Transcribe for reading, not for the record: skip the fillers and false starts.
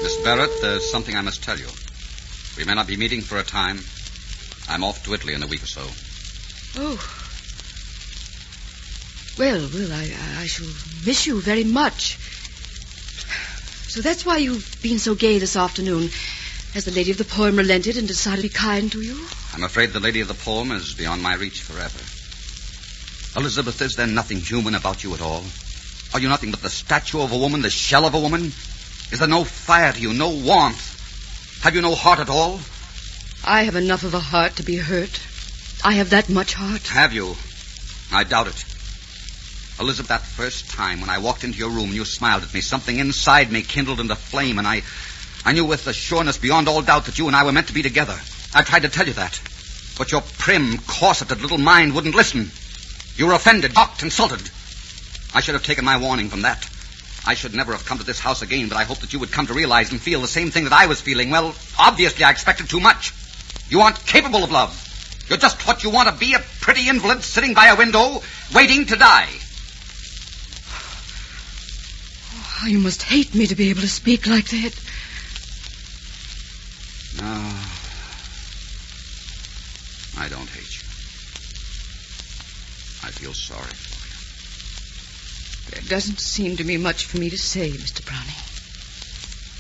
Miss Barrett, there's something I must tell you. We may not be meeting for a time. I'm off to Italy in a week or so. Oh. Well, I shall miss you very much. So that's why you've been so gay this afternoon. Has the lady of the poem relented and decided to be kind to you? I'm afraid the lady of the poem is beyond my reach forever. Elizabeth, is there nothing human about you at all? Are you nothing but the statue of a woman, the shell of a woman? Is there no fire to you, no warmth? Have you no heart at all? I have enough of a heart to be hurt. I have that much heart. Have you? I doubt it. Elizabeth, that first time when I walked into your room and you smiled at me, something inside me kindled into flame, and I knew with a sureness beyond all doubt that you and I were meant to be together. I tried to tell you that. But your prim, corseted little mind wouldn't listen. You were offended, mocked, insulted. I should have taken my warning from that. I should never have come to this house again, but I hoped that you would come to realize and feel the same thing that I was feeling. Well, obviously I expected too much. You aren't capable of love. You're just what you want to be, a pretty invalid sitting by a window, waiting to die. Oh, you must hate me to be able to speak like that. No, I don't hate you. I feel sorry for you. There doesn't seem to be much for me to say, Mr. Browning.